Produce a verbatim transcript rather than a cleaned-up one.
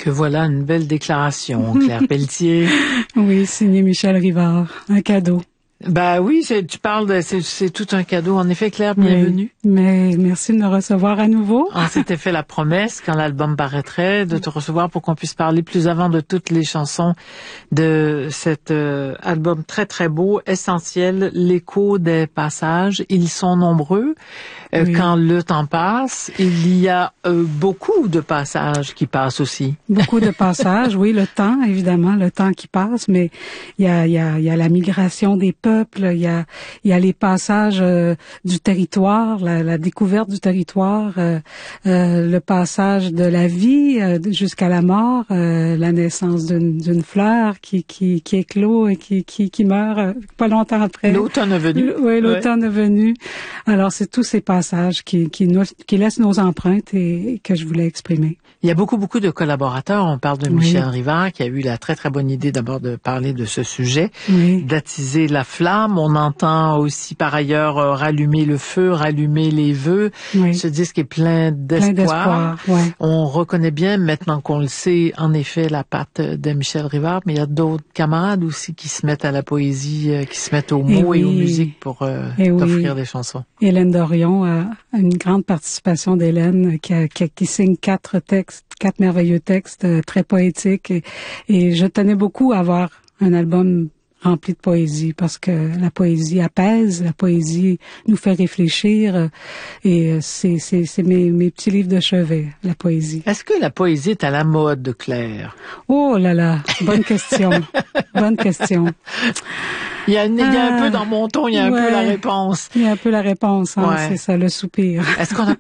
Que voilà une belle déclaration, Claire Pelletier. Oui, signé Michel Rivard. Un cadeau. Bah oui, c'est, tu parles de, c'est, c'est tout un cadeau. En effet, Claire, bienvenue. Oui, mais merci de me recevoir à nouveau. On s'était fait la promesse, quand l'album paraîtrait, de te recevoir pour qu'on puisse parler plus avant de toutes les chansons de cet euh, album très très beau, essentiel, l'écho des passages. Ils sont nombreux. Euh, oui. Quand le temps passe, il y a euh, beaucoup de passages qui passent aussi. Beaucoup de passages, oui, le temps, évidemment, le temps qui passe, mais il y a, il y a, il y a la migration des peuples, il y a, il y a les passages euh, du territoire, la, la découverte du territoire, euh, euh, le passage de la vie euh, jusqu'à la mort, euh, la naissance d'une, d'une fleur qui, qui, qui éclot et qui, qui, qui meurt euh, pas longtemps après. L'automne est venu. Oui, l'automne ouais. est venu. Alors, c'est tous ces passages qui, qui, nous, qui laissent nos empreintes et, et que je voulais exprimer. Il y a beaucoup, beaucoup de collaborateurs. On parle de Michel oui. Rivard, qui a eu la très, très bonne idée d'abord de parler de ce sujet, oui. d'attiser la flamme. On entend aussi, par ailleurs, euh, rallumer le feu, rallumer les vœux. Oui. Ce disque est plein d'espoir. Plein d'espoir, ouais. On reconnaît bien, maintenant qu'on le sait, en effet, la patte de Michel Rivard, mais il y a d'autres camarades aussi qui se mettent à la poésie, euh, qui se mettent aux mots et, oui. et aux musiques pour euh, t'offrir oui. des chansons. Hélène Dorion, euh, une grande participation d'Hélène, qui, a, qui, qui signe quatre textes, quatre merveilleux textes euh, très poétiques. Et, et je tenais beaucoup à avoir un album rempli de poésie parce que la poésie apaise, la poésie nous fait réfléchir euh, et c'est, c'est, c'est mes, mes petits livres de chevet, la poésie. Est-ce que la poésie est à la mode, Claire? Oh là là, bonne question, bonne question. Il y a, il y a un peu dans mon ton, il y a un ouais, peu la réponse. Il y a un peu la réponse, hein, ouais. c'est ça, le soupir. Est-ce qu'on a